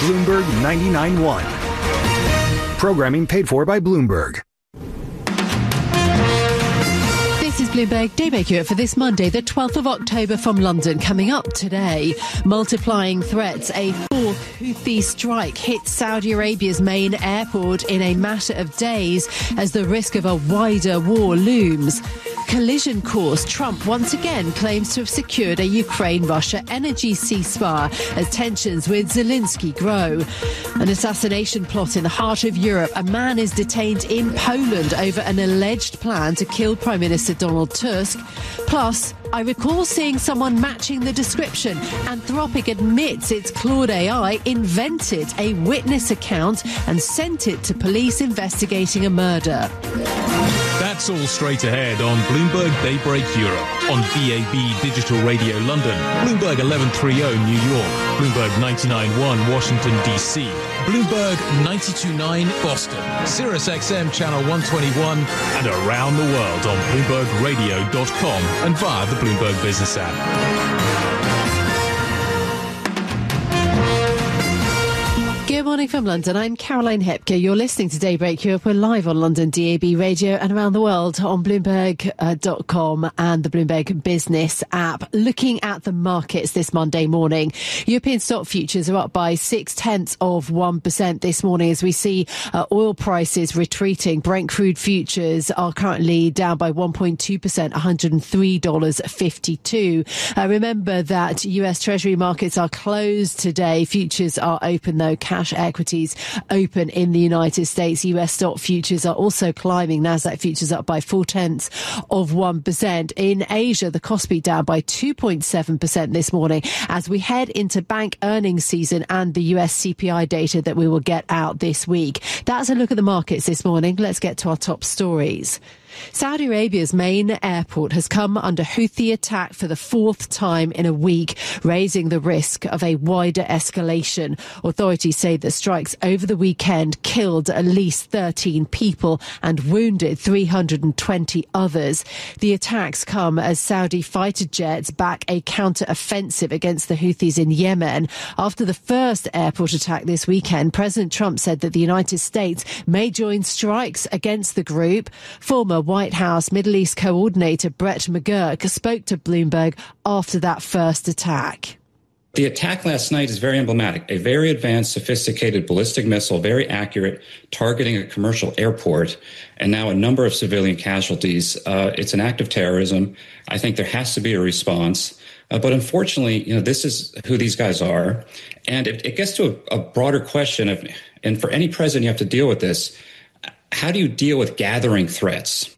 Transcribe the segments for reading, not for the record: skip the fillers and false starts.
Bloomberg 99.1. Programming paid for by Bloomberg. This is Bloomberg Daybreak Europe for this Monday, the 12th of October from London. Coming up today, multiplying threats. A fourth Houthi strike hit Saudi Arabia's main airport in a matter of days as the risk of a wider war looms. Collision course. Trump once again claims to have secured a Ukraine-Russia energy ceasefire as tensions with Zelensky grow. An assassination plot in the heart of Europe. A man is detained in Poland over an alleged plan to kill Prime Minister Donald Tusk. Plus, I recall seeing someone matching the description. Anthropic admits its Claude AI invented a witness account and sent it to police investigating a murder. That's all straight ahead on Bloomberg Daybreak Europe, on DAB Digital Radio London, Bloomberg 1130 New York, Bloomberg 99.1 Washington DC, Bloomberg 92.9 Boston, Sirius XM Channel 121, and around the world on BloombergRadio.com and via the Bloomberg Business app. Good morning from London. I'm Caroline Hepker. You're listening to Daybreak Europe. We're live on London DAB Radio and around the world on Bloomberg.com and the Bloomberg Business app. Looking at the markets this Monday morning, European stock futures are up by 0.6% this morning as we see oil prices retreating. Brent crude futures are currently down by 1.2%, $103.52. Remember that US Treasury markets are closed today. Futures are open though. Cash equities open in the United States. US stock futures are also climbing. Nasdaq futures up by 0.4%. In Asia, the Kospi down by 2.7% this morning as we head into bank earnings season and the US CPI data that we will get out this week. That's a look at the markets this morning. Let's get to our top stories. Saudi Arabia's main airport has come under Houthi attack for the fourth time in a week, raising the risk of a wider escalation. Authorities say that strikes over the weekend killed at least 13 people and wounded 320 others. The attacks come as Saudi fighter jets back a counter-offensive against the Houthis in Yemen. After the first airport attack this weekend, President Trump said that the United States may join strikes against the group. Former White House Middle East coordinator Brett McGurk spoke to Bloomberg after that first attack. The attack last night is very emblematic. A very advanced, sophisticated ballistic missile, very accurate, targeting a commercial airport, and now a number of civilian casualties. It's an act of terrorism. I think there has to be a response. But unfortunately, this is who these guys are. And it gets to a broader question of, and for any president, you have to deal with this. How do you deal with gathering threats?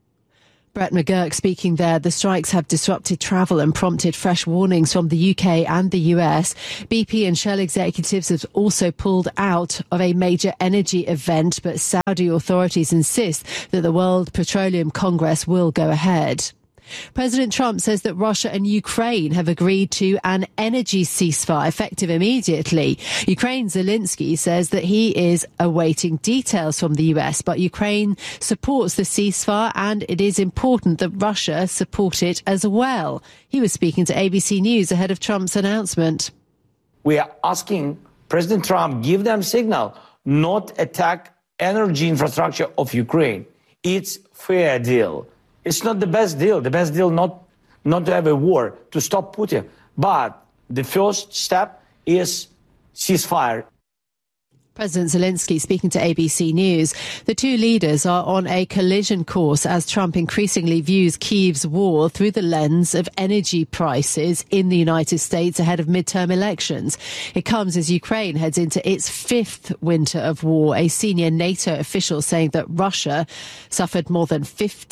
Brett McGurk speaking there. The strikes have disrupted travel and prompted fresh warnings from the UK and the US. BP and Shell executives have also pulled out of a major energy event, but Saudi authorities insist that the World Petroleum Congress will go ahead. President Trump says that Russia and Ukraine have agreed to an energy ceasefire effective immediately. Ukraine's Zelensky says that he is awaiting details from the US, but Ukraine supports the ceasefire and it is important that Russia support it as well. He was speaking to ABC News ahead of Trump's announcement. We are asking President Trump give them signal, not attack energy infrastructure of Ukraine. It's fair deal. It's not the best deal. The best deal not to have a war, to stop Putin. But the first step is ceasefire. President Zelensky speaking to ABC News. The two leaders are on a collision course as Trump increasingly views Kyiv's war through the lens of energy prices in the United States ahead of midterm elections. It comes as Ukraine heads into its fifth winter of war. A senior NATO official saying that Russia suffered more than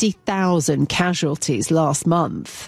50,000 casualties last month.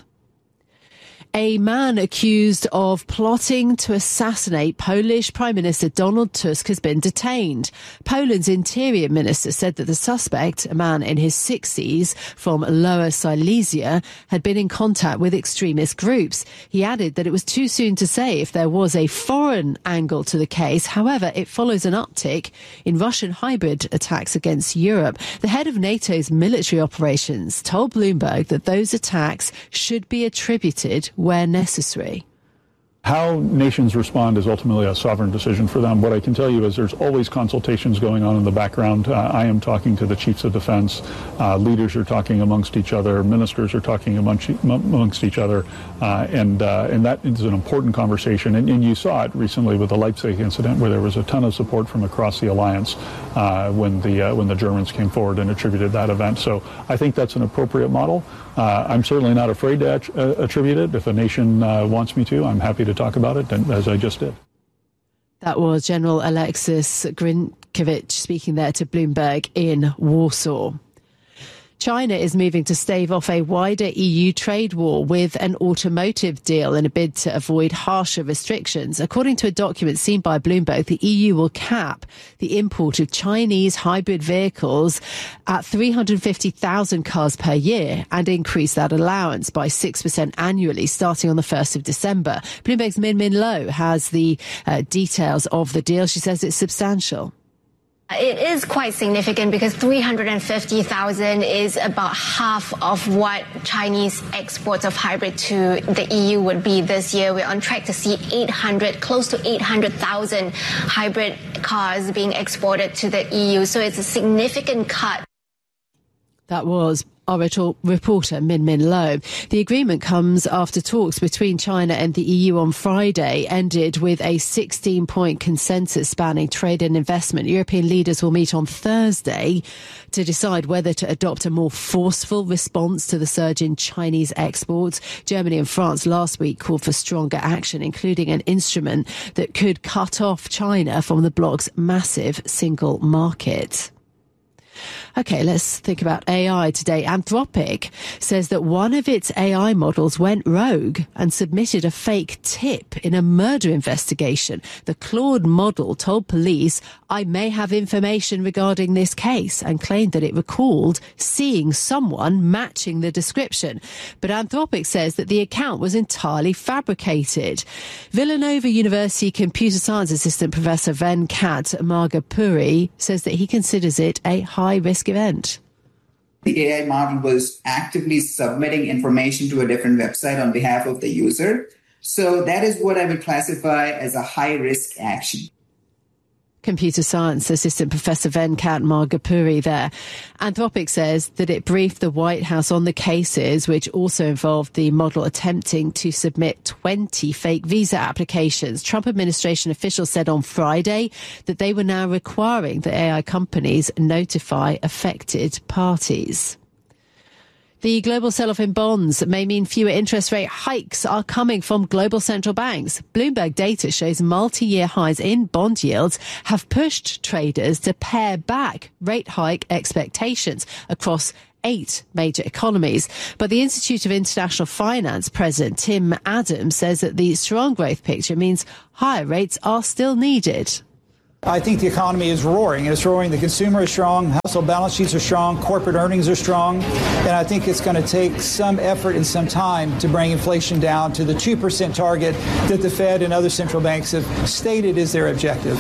A man accused of plotting to assassinate Polish Prime Minister Donald Tusk has been detained. Poland's interior minister said that the suspect, a man in his 60s from Lower Silesia, had been in contact with extremist groups. He added that it was too soon to say if there was a foreign angle to the case. However, it follows an uptick in Russian hybrid attacks against Europe. The head of NATO's military operations told Bloomberg that those attacks should be attributed where necessary. How nations respond is ultimately a sovereign decision for them. What I can tell you is there's always consultations going on in the background. I am talking to the chiefs of defense. Leaders are talking amongst each other. Ministers are talking amongst each other. And that is an important conversation. And you saw it recently with the Leipzig incident, where there was a ton of support from across the alliance when the Germans came forward and attributed that event. So I think that's an appropriate model. I'm certainly not afraid to attribute it. If a nation wants me to, I'm happy to talk about it, as I just did. That was General Alexis Grynkewicz speaking there to Bloomberg in Warsaw. China is moving to stave off a wider EU trade war with an automotive deal in a bid to avoid harsher restrictions. According to a document seen by Bloomberg, the EU will cap the import of Chinese hybrid vehicles at 350,000 cars per year and increase that allowance by 6% annually starting on the 1st of December. Bloomberg's Min Min Lo has the details of the deal. She says it's substantial. It is quite significant because 350,000 is about half of what Chinese exports of hybrid to the EU would be this year. We're on track to see close to 800,000 hybrid cars being exported to the EU. So it's a significant cut. That was our reporter Min Min Lo. The agreement comes after talks between China and the EU on Friday ended with a 16-point consensus spanning trade and investment. European leaders will meet on Thursday to decide whether to adopt a more forceful response to the surge in Chinese exports. Germany and France last week called for stronger action, including an instrument that could cut off China from the bloc's massive single market. OK, let's think about AI today. Anthropic says that one of its AI models went rogue and submitted a fake tip in a murder investigation. The Claude model told police, "I may have information regarding this case," and claimed that it recalled seeing someone matching the description. But Anthropic says that the account was entirely fabricated. Villanova University computer science assistant Professor Venkat Margapuri says that he considers it a high-risk event. The AI model was actively submitting information to a different website on behalf of the user. So that is what I would classify as a high-risk action. Computer science assistant Professor Venkat Margapuri there. Anthropic says that it briefed the White House on the cases, which also involved the model attempting to submit 20 fake visa applications. Trump administration officials said on Friday that they were now requiring the AI companies notify affected parties. The global sell-off in bonds may mean fewer interest rate hikes are coming from global central banks. Bloomberg data shows multi-year highs in bond yields have pushed traders to pare back rate hike expectations across 8 major economies. But the Institute of International Finance President Tim Adams says that the strong growth picture means higher rates are still needed. I think the economy is roaring. It's roaring. The consumer is strong. Household balance sheets are strong. Corporate earnings are strong. And I think it's going to take some effort and some time to bring inflation down to the 2% target that the Fed and other central banks have stated is their objective.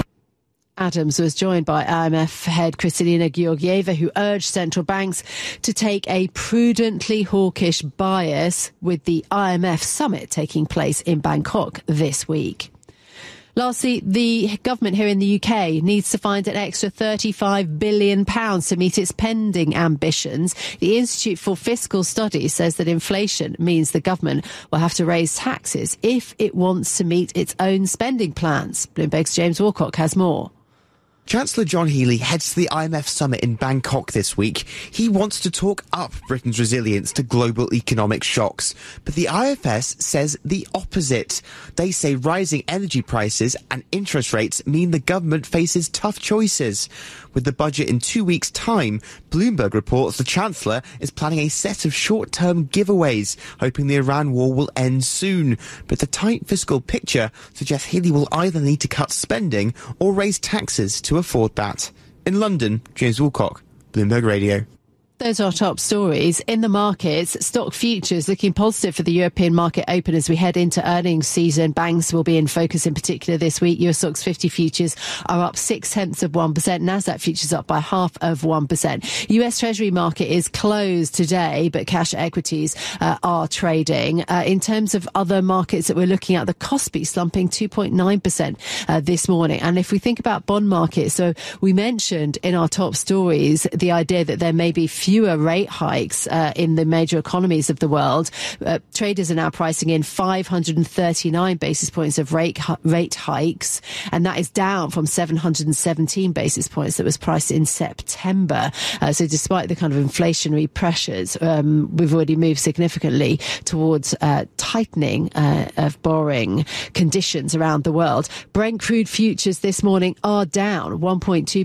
Adams was joined by IMF head Kristalina Georgieva, who urged central banks to take a prudently hawkish bias with the IMF summit taking place in Bangkok this week. Lastly, the government here in the UK needs to find an extra £35 billion to meet its pending ambitions. The Institute for Fiscal Studies says that inflation means the government will have to raise taxes if it wants to meet its own spending plans. Bloomberg's James Walcock has more. Chancellor John Healey heads to the IMF summit in Bangkok this week. He wants to talk up Britain's resilience to global economic shocks. But the IFS says the opposite. They say rising energy prices and interest rates mean the government faces tough choices. With the budget in 2 weeks' time, Bloomberg reports the Chancellor is planning a set of short-term giveaways, hoping the Iran war will end soon. But the tight fiscal picture suggests Healey will either need to cut spending or raise taxes to afford that. In London, James Woolcock, Bloomberg Radio. Those are our top stories. In the markets, stock futures looking positive for the European market open as we head into earnings season. Banks will be in focus in particular this week. US Stocks 50 futures are up 0.6%. NASDAQ futures up by 0.5%. US Treasury market is closed today, but cash equities are trading. In terms of other markets that we're looking at, the Kospi slumping 2.9% this morning. And if we think about bond markets, so we mentioned in our top stories the idea that there may be fewer rate hikes in the major economies of the world. Traders are now pricing in 539 basis points of rate hikes, and that is down from 717 basis points that was priced in September. So despite the kind of inflationary pressures, we've already moved significantly towards tightening of borrowing conditions around the world. Brent crude futures this morning are down 1.2%,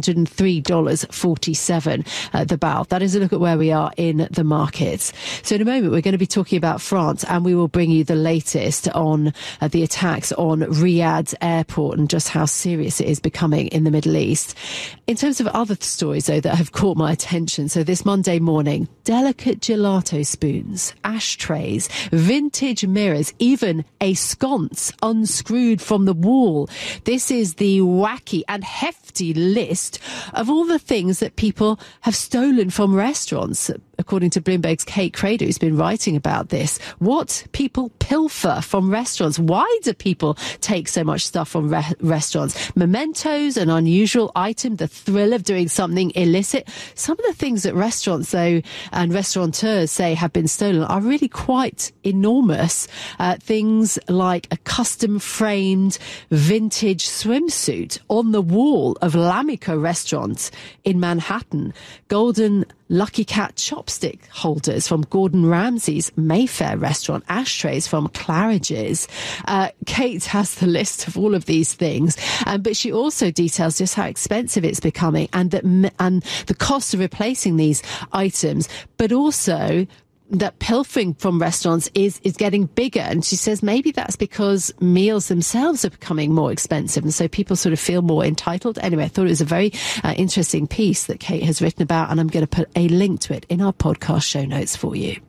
$103.47 the barrel. That is a look at where we are in the markets. So in a moment, we're going to be talking about France, and we will bring you the latest on the attacks on Riyadh's airport and just how serious it is becoming in the Middle East. In terms of other stories, though, that have caught my attention. So this Monday morning, delicate gelato spoons, ashtrays, vintage mirrors, even a sconce unscrewed from the wall. This is the wacky and hefty list of all the things that people have stolen from restaurants, according to Bloomberg's Kate Crader, who's been writing about this. What people pilfer from restaurants. Why do people take so much stuff from restaurants? Mementos, an unusual item, the thrill of doing something illicit. Some of the things that restaurants, though, and restaurateurs say have been stolen are really quite enormous. Things like a custom-framed vintage swimsuit on the wall of L'Amico restaurant in Manhattan. Golden Lucky Cat chopstick holders from Gordon Ramsay's Mayfair restaurant, ashtrays from Claridge's. Kate has the list of all of these things, but she also details just how expensive it's becoming and the cost of replacing these items, but also that pilfering from restaurants is getting bigger. And she says maybe that's because meals themselves are becoming more expensive, and so people sort of feel more entitled. Anyway, I thought it was a very interesting piece that Kate has written about, and I'm going to put a link to it in our podcast show notes for you.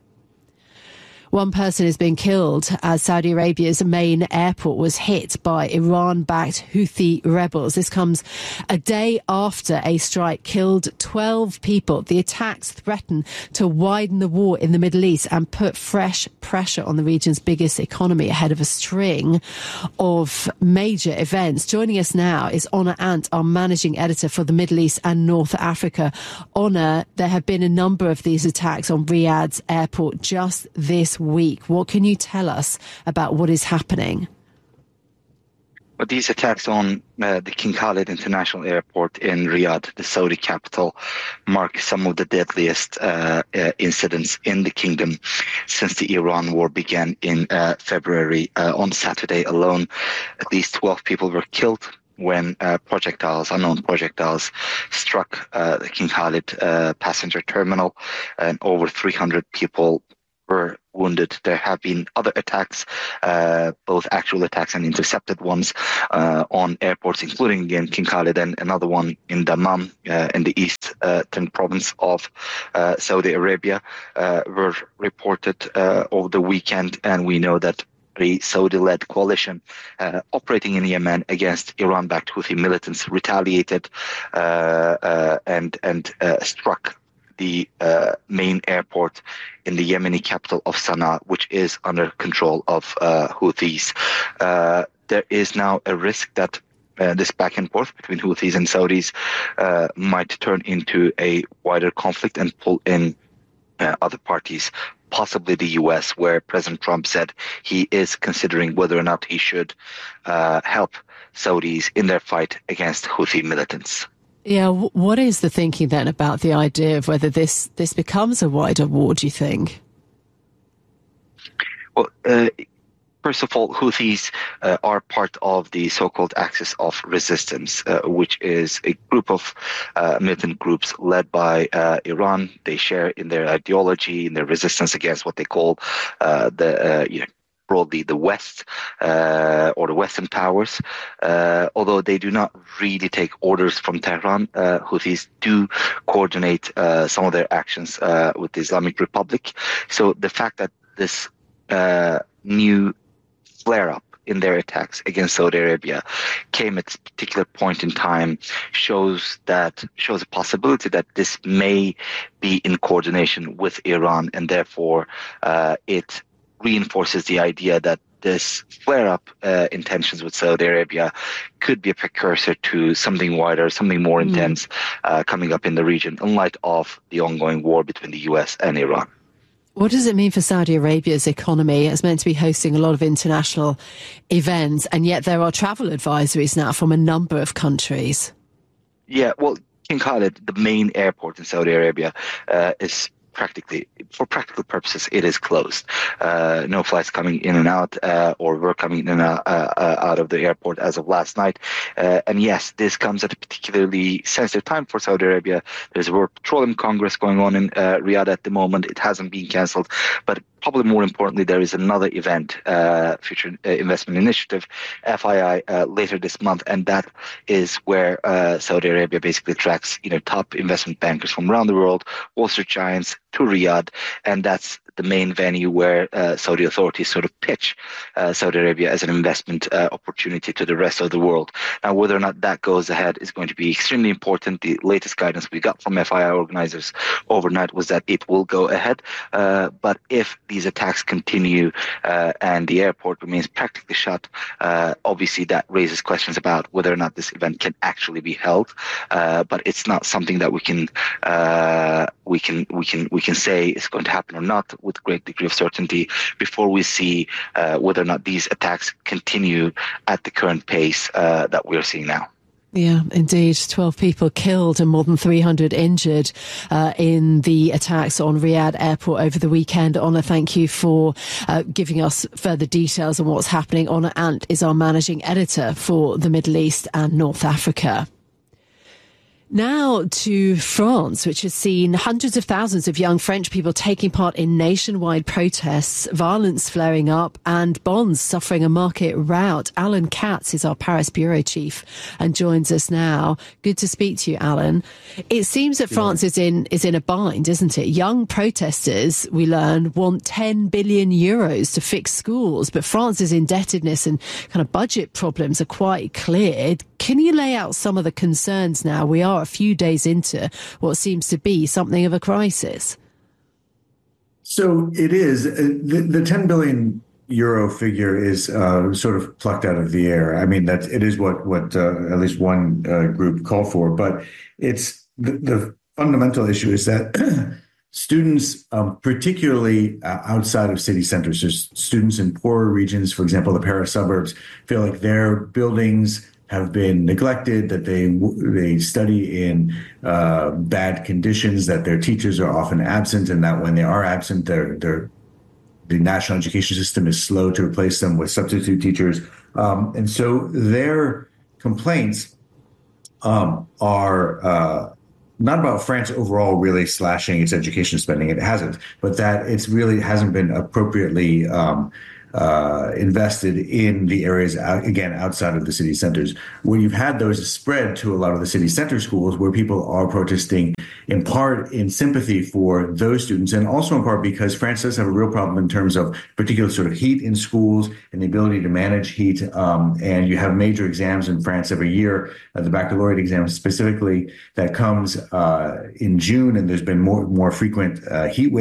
One person has been killed as Saudi Arabia's main airport was hit by Iran-backed Houthi rebels. This comes a day after a strike killed 12 people. The attacks threaten to widen the war in the Middle East and put fresh pressure on the region's biggest economy ahead of a string of major events. Joining us now is Honor Ant, our managing editor for the Middle East and North Africa. Honor, there have been a number of these attacks on Riyadh's airport just this week. What can you tell us about what is happening? Well, these attacks on the King Khalid International Airport in Riyadh, the Saudi capital, mark some of the deadliest incidents in the kingdom since the Iran war began in February. On Saturday alone, at least 12 people were killed when unknown projectiles, struck the King Khalid passenger terminal, and over 300 people were wounded. There have been other attacks, both actual attacks and intercepted ones on airports, including again King Khalid, and another one in Dammam in the eastern province of Saudi Arabia were reported over the weekend. And we know that a Saudi-led coalition operating in Yemen against Iran-backed Houthi militants retaliated and struck the main airport in the Yemeni capital of Sana'a, which is under control of Houthis. There is now a risk that this back and forth between Houthis and Saudis might turn into a wider conflict and pull in other parties, possibly the U.S., where President Trump said he is considering whether or not he should help Saudis in their fight against Houthi militants. Yeah, what is the thinking then about the idea of whether this becomes a wider war, do you think? Well, first of all, Houthis are part of the so-called Axis of Resistance, which is a group of militant groups led by Iran. They share in their ideology, in their resistance against what they call the broadly the West or the Western powers. Although they do not really take orders from Tehran, Houthis do coordinate some of their actions with the Islamic Republic. So the fact that this new flare-up in their attacks against Saudi Arabia came at a particular point in time shows a possibility that this may be in coordination with Iran, and therefore it reinforces the idea that this flare-up intentions with Saudi Arabia could be a precursor to something wider, something more intense coming up in the region in light of the ongoing war between the US and Iran. What does it mean for Saudi Arabia's economy? It's meant to be hosting a lot of international events, and yet there are travel advisories now from a number of countries. Yeah, well, King Khalid, the main airport in Saudi Arabia, is practically, for practical purposes, it is closed. No flights coming in and out, or were coming in and out of the airport as of last night. And yes, this comes at a particularly sensitive time for Saudi Arabia. There's a World Petroleum Congress going on in Riyadh at the moment. It hasn't been cancelled, but probably more importantly, there is another event, Future Investment Initiative, FII, later this month, and that is where Saudi Arabia basically attracts, top investment bankers from around the world, Wall Street giants, to Riyadh, and that's the main venue where Saudi authorities sort of pitch Saudi Arabia as an investment opportunity to the rest of the world. Now, whether or not that goes ahead is going to be extremely important. The latest guidance we got from FII organizers overnight was that it will go ahead. But if these attacks continue and the airport remains practically shut, obviously that raises questions about whether or not this event can actually be held. But it's not something that we can say is going to happen or not with great degree of certainty before we see whether or not these attacks continue at the current pace that we're seeing now. Yeah, indeed. 12 people killed and more than 300 injured in the attacks on Riyadh Airport over the weekend. Honor, thank you for giving us further details on what's happening. Honor Ant is our managing editor for the Middle East and North Africa. Now to France, which has seen hundreds of thousands of young French people taking part in nationwide protests, violence flaring up and bonds suffering a market rout. Alan Katz is our Paris bureau chief and joins us now. Good to speak to you, Alan. It seems that France is in a bind, isn't it? Young protesters, we learn, want 10 billion euros to fix schools, but France's indebtedness and kind of budget problems are quite clear. Can you lay out some of the concerns now? We are a few days into what seems to be something of a crisis. So it is. The 10 billion euro figure is sort of plucked out of the air. I mean, it is what at least one group called for. But it's the fundamental issue is that students, particularly outside of city centers, there's students in poorer regions, for example, the Paris suburbs, feel like their buildings have been neglected, that they study in bad conditions, that their teachers are often absent, and that when they are absent, the national education system is slow to replace them with substitute teachers. And so their complaints are not about France overall really slashing its education spending. It hasn't, but that it's really hasn't been appropriately invested in the areas, again, outside of the city centers. Where you've had those spread to a lot of the city center schools where people are protesting in part in sympathy for those students, and also in part because France does have a real problem in terms of particular sort of heat in schools and the ability to manage heat. And you have major exams in France every year, the baccalaureate exam specifically, that comes in June, and there's been more frequent heat waves